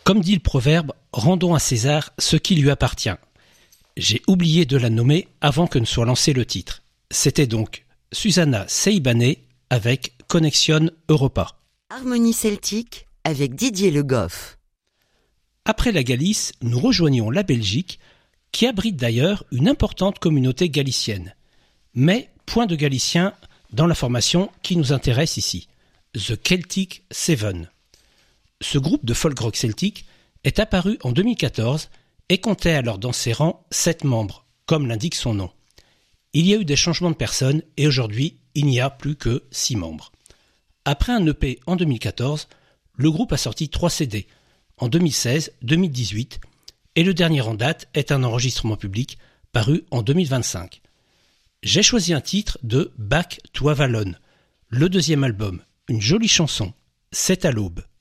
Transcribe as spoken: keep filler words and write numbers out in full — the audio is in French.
Comme dit le proverbe, rendons à César ce qui lui appartient. J'ai oublié de la nommer avant que ne soit lancé le titre. C'était donc Susanna Seibane avec Connexion Europa. Harmonie celtique avec Didier Le Goff. Après la Galice, nous rejoignons la Belgique, qui abrite d'ailleurs une importante communauté galicienne. Mais point de Galiciens dans la formation qui nous intéresse ici, The Celtic Seven. Ce groupe de folk rock celtique est apparu en deux mille quatorze et comptait alors dans ses rangs sept membres, comme l'indique son nom. Il y a eu des changements de personnes et aujourd'hui, il n'y a plus que six membres. Après un E P en deux mille quatorze, le groupe a sorti trois C D en deux mille seize, deux mille dix-huit et le dernier en date est un enregistrement public paru en deux mille vingt-cinq. J'ai choisi un titre de Back to Avalon, le deuxième album, une jolie chanson, C'est à l'aube.